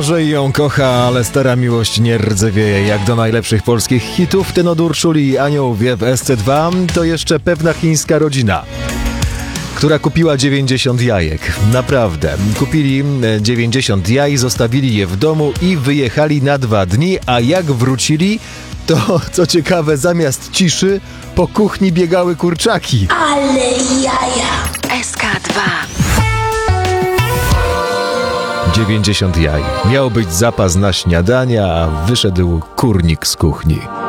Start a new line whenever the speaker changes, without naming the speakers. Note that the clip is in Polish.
Może i ją kocha, ale stara miłość nie rdzewieje. Jak do najlepszych polskich hitów ten od Urszuli i Anioł wie w SC2, to jeszcze pewna chińska rodzina, która kupiła 90 jajek. Naprawdę. Kupili 90 jaj, zostawili je w domu i wyjechali na 2 dni, a jak wrócili, to co ciekawe, zamiast ciszy po kuchni biegały kurczaki.
Ale jaja!
SK2
90 jaj. Miał być zapas na śniadanie, a wyszedł kurnik z kuchni.